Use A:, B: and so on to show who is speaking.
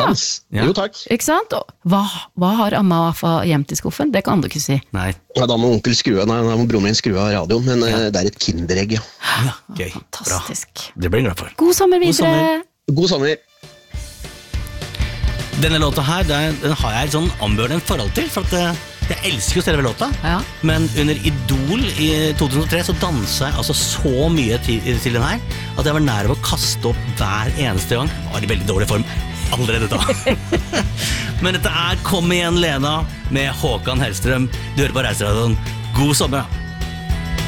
A: dans.
B: Ja.
A: Jo, takk.
C: Ikke sant? Hva har Amma og Afa gjemt i skuffen? Det kan du ikke si.
B: Nei.
A: Ja, da må onkel skru av, da må broren min skru av radioen, men det et kinderegg, ja.
B: Ja, gøy.
C: Fantastisk.
B: Bra. Det blir jeg glad for.
C: God sommer videre.
B: sommer.
A: God sommer.
B: Denne låta her, den har jeg et sånn ambivalent forhold til, for at jeg elsker jo selve låta,
C: Ja.
B: men under Idol i 2003 så danset jeg altså så mye til den her, at jeg var nær å kaste opp hver eneste gang. Jeg var i veldig dårlig form allerede da. Men dette Kom igjen Lena med Håkan Hellstrøm. Du hører på Reiseradioen. God sommer da.